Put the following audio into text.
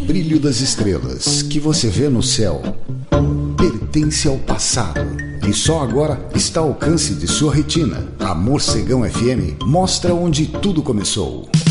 brilho das estrelas que você vê no céu pertence ao passado e só agora está ao alcance de sua retina. A Morcegão FM mostra onde tudo começou.